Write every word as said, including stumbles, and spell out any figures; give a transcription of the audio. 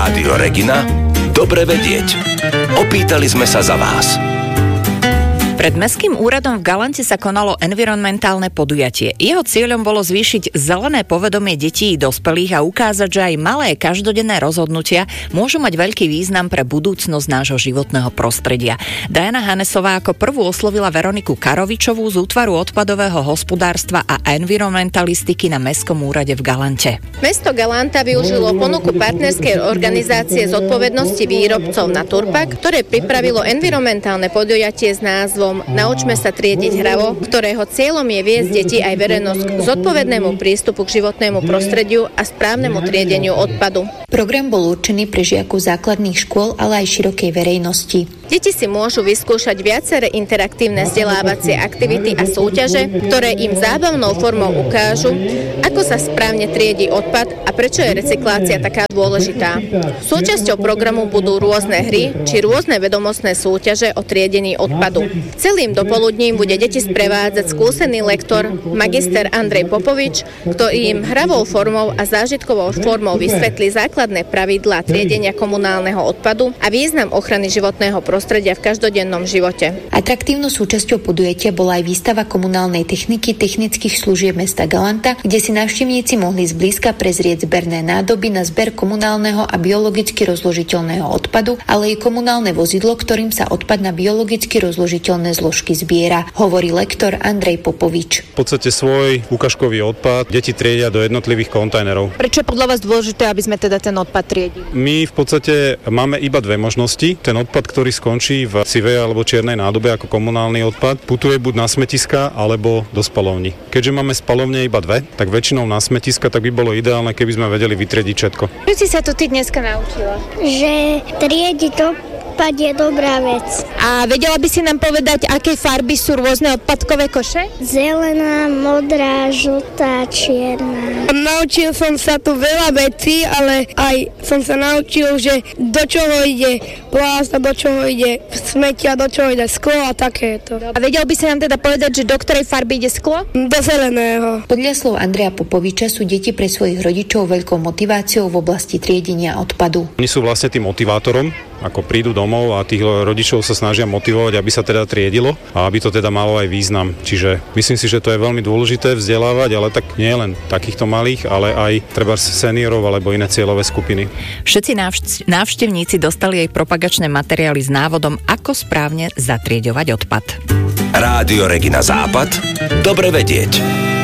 Rádio Regina? Dobre vedieť. Opýtali sme sa za vás. Pred Mestským úradom v Galante sa konalo environmentálne podujatie. Jeho cieľom bolo zvýšiť zelené povedomie detí i dospelých a ukázať, že aj malé každodenné rozhodnutia môžu mať veľký význam pre budúcnosť nášho životného prostredia. Diana Hanesová ako prvú oslovila Veroniku Karovičovú z útvaru odpadového hospodárstva a environmentalistiky na Mestskom úrade v Galante. Mesto Galanta využilo ponuku partnerskej organizácie zodpovednosti výrobcov Naturpak, ktoré pripravilo environmentálne podujatie s názvom Naučme sa triediť hravo, ktorého cieľom je viesť deti aj verejnosť k zodpovednému prístupu k životnému prostrediu a správnemu triedeniu odpadu. Program bol určený pre žiakov základných škôl, ale aj širokej verejnosti. Deti si môžu vyskúšať viaceré interaktívne vzdelávacie aktivity a súťaže, ktoré im zábavnou formou ukážu, ako sa správne triedi odpad a prečo je recyklácia taká dôležitá. Súčasťou programu budú rôzne hry či rôzne vedomostné súťaže o triedení odpadu. Celým dopoludním bude deti sprevádzať skúsený lektor, magister Andrej Popovič, ktorý im hravou formou a zážitkovou formou vysvetlí základné pravidlá triedenia komunálneho odpadu a význam ochrany životného prostredia v každodennom živote. Atraktívnou súčasťou podujatia bola aj výstava komunálnej techniky technických služieb mesta Galanta, kde si návštevníci mohli zblízka prezrieť zberné nádoby na zber komunálneho a biologicky rozložiteľného odpadu, ale aj komunálne vozidlo, ktorým sa odpad na biologicky rozložiteľné zložky zbiera, hovorí lektor Andrej Popovič. V podstate svoj ukážkový odpad deti triedia do jednotlivých kontajnerov. Prečo je podľa vás dôležité, aby sme teda ten odpad triedili? My v podstate máme iba dve možnosti. Ten odpad, ktorý skončí v sivej alebo čiernej nádobe ako komunálny odpad, putuje buď na smetiska alebo do spalovní. Keďže máme spalovne iba dve, tak väčšinou na smetiska, tak by bolo ideálne, keby sme vedeli vytriediť všetko. Čo si sa tu ty dneska naučila? Že triediť odpad je dobrá vec. A vedela by si nám povedať, aké farby sú rôzne odpadkové koše? Zelená, modrá, žltá, čierna. Naučil som sa tu veľa vecí, ale aj som sa naučil, že do čoho ide plást a do čoho ide smetia, do čoho ide sklo a takéto. A vedel by si nám teda povedať, že do ktorej farby ide sklo? Do zeleného. Podľa slov Andreja Popoviča sú deti pre svojich rodičov veľkou motiváciou v oblasti triedenia odpadu. Oni sú vlastne tým motivátorom, ako prídu domov a tých rodičov sa snažia motivovať, aby sa teda triedilo a aby to teda malo aj význam. Čiže myslím si, že to je veľmi dôležité vzdelávať, ale tak nie len takýchto malých, ale aj treba seniorov alebo iné cieľové skupiny. Všetci návštevníci dostali aj propagačné materiály s návodom, ako správne zatrieďovať odpad. Rádio Regina Západ. Dobre vedieť.